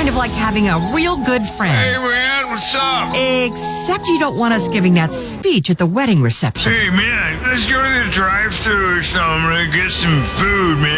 of like having a real good friend. Hey, man, what's up? Except you don't want us giving that speech at the wedding reception. Hey, man, let's go to the drive-thru or something and get some food, man.